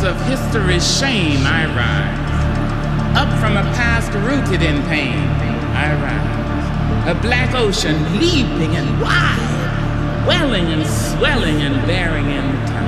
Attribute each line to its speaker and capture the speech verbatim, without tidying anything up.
Speaker 1: of history's shame I rise. Up from a past rooted in pain I rise. A black ocean leaping and wide, welling and swelling and bearing in time.